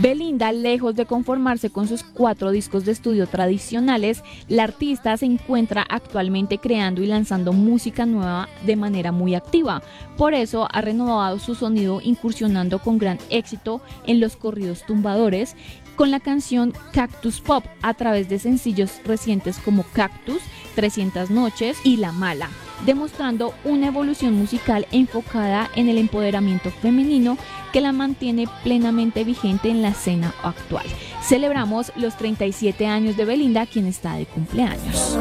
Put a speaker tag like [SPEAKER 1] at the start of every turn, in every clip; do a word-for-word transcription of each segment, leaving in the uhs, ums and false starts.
[SPEAKER 1] Belinda, lejos de conformarse con sus cuatro discos de estudio tradicionales, la artista se encuentra actualmente creando y lanzando música nueva de manera muy activa. Por eso ha renovado su sonido incursionando con gran éxito en los corridos tumbadores con la canción Cactus Pop a través de sencillos recientes como Cactus, trescientas noches y La Mala, demostrando una evolución musical enfocada en el empoderamiento femenino que la mantiene plenamente vigente en la escena actual. Celebramos los treinta y siete años de Belinda, quien está de cumpleaños.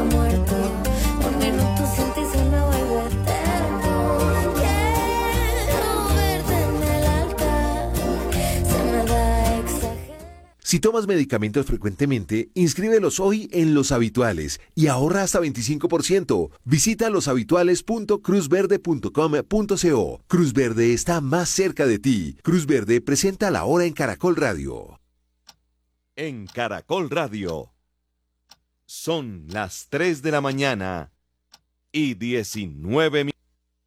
[SPEAKER 2] Si tomas medicamentos frecuentemente, inscríbelos hoy en Los Habituales y ahorra hasta veinticinco por ciento. Visita loshabituales punto cruz verde punto com punto co. Cruz Verde está más cerca de ti. Cruz Verde presenta La Hora en Caracol Radio.
[SPEAKER 3] En Caracol Radio son las tres de la mañana y diecinueve minutos.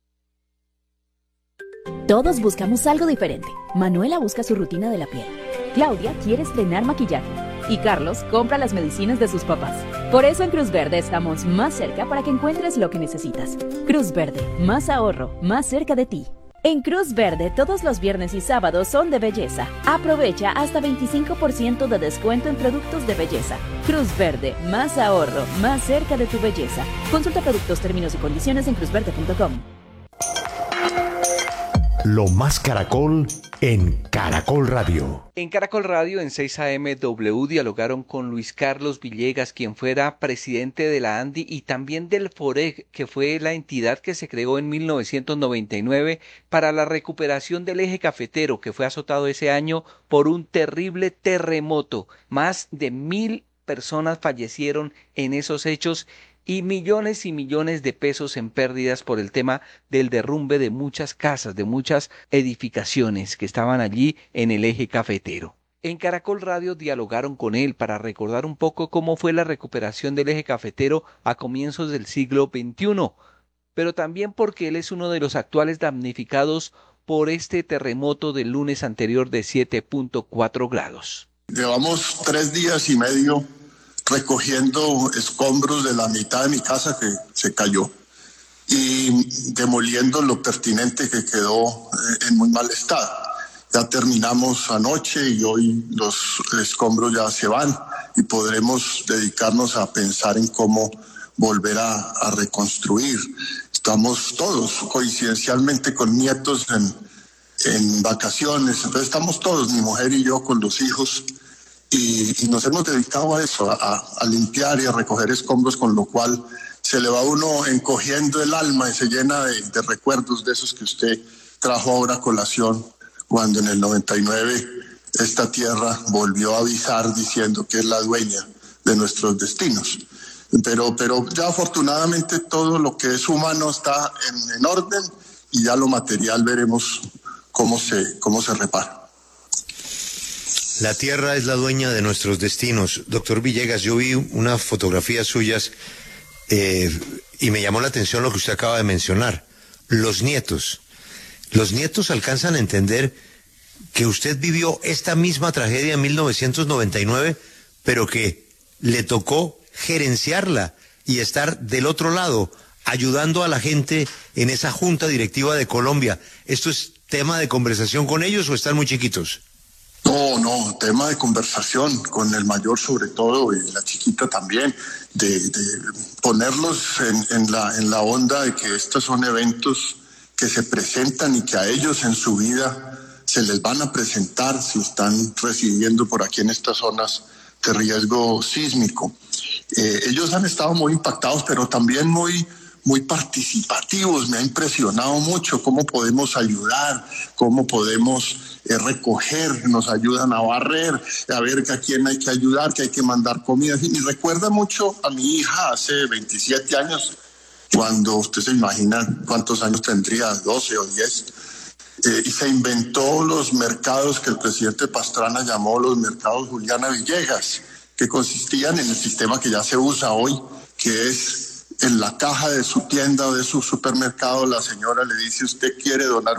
[SPEAKER 4] Todos buscamos algo diferente. Manuela busca su rutina de la piel. Claudia quiere estrenar maquillaje y Carlos compra las medicinas de sus papás. Por eso en Cruz Verde estamos más cerca para que encuentres lo que necesitas. Cruz Verde, más ahorro, más cerca de ti. En Cruz Verde todos los viernes y sábados son de belleza. Aprovecha hasta veinticinco por ciento de descuento en productos de belleza. Cruz Verde, más ahorro, más cerca de tu belleza. Consulta productos, términos y condiciones en cruz verde punto com.
[SPEAKER 5] Lo más Caracol en Caracol Radio.
[SPEAKER 6] En Caracol Radio, en seis A M W, dialogaron con Luis Carlos Villegas, quien fuera presidente de la ANDI y también del FOREG, que fue la entidad que se creó en mil novecientos noventa y nueve para la recuperación del eje cafetero, que fue azotado ese año por un terrible terremoto. Más de mil personas fallecieron en esos hechos y millones y millones de pesos en pérdidas por el tema del derrumbe de muchas casas, de muchas edificaciones que estaban allí en el eje cafetero. En Caracol Radio dialogaron con él para recordar un poco cómo fue la recuperación del eje cafetero a comienzos del siglo veintiuno, pero también porque él es uno de los actuales damnificados por este terremoto del lunes anterior de siete punto cuatro grados.
[SPEAKER 7] Llevamos tres días y medio recogiendo escombros de la mitad de mi casa que se cayó y demoliendo lo pertinente que quedó en muy mal estado. Ya terminamos anoche y hoy los escombros ya se van y podremos dedicarnos a pensar en cómo volver a, a reconstruir. Estamos todos coincidencialmente con nietos en, en vacaciones, entonces estamos todos, mi mujer y yo, con los hijos. Y, y nos hemos dedicado a eso, a, a limpiar y a recoger escombros, con lo cual se le va uno encogiendo el alma y se llena de, de recuerdos de esos que usted trajo ahora a colación, cuando en el noventa y nueve esta tierra volvió a avisar diciendo que es la dueña de nuestros destinos. Pero, pero ya afortunadamente todo lo que es humano está en, en orden y ya lo material veremos cómo se, cómo se repara.
[SPEAKER 8] La tierra es la dueña de nuestros destinos. Doctor Villegas, yo vi unas fotografías suyas eh, y me llamó la atención lo que usted acaba de mencionar. Los nietos. Los nietos alcanzan a entender que usted vivió esta misma tragedia en mil novecientos noventa y nueve, pero que le tocó gerenciarla y estar del otro lado, ayudando a la gente en esa junta directiva de Colombia. ¿Esto es tema de conversación con ellos o están muy chiquitos?
[SPEAKER 7] No, no, tema de conversación con el mayor sobre todo y la chiquita también, de, de ponerlos en, en, la, en la onda de que estos son eventos que se presentan y que a ellos en su vida se les van a presentar si están residiendo por aquí en estas zonas de riesgo sísmico. Eh, ellos han estado muy impactados, pero también muy... muy participativos. Me ha impresionado mucho cómo podemos ayudar, cómo podemos eh, recoger, nos ayudan a barrer, a ver que a quién hay que ayudar, que hay que mandar comida. Y me recuerda mucho a mi hija hace veintisiete años, cuando usted se imagina cuántos años tendría, doce o diez, eh, y se inventó los mercados que el presidente Pastrana llamó los mercados Juliana Villegas, que consistían en el sistema que ya se usa hoy, que es en la caja de su tienda o de su supermercado, la señora le dice: usted quiere donar